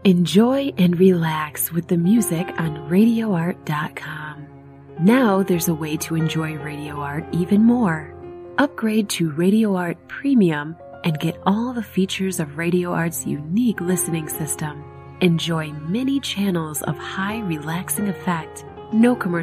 Enjoy and relax with the music on RadioArt.com. Now there's a way to enjoy Radio Art even more. Upgrade to Radio Art Premium and get all the features of Radio Art's unique listening system. Enjoy many channels of high relaxing effect, no commercial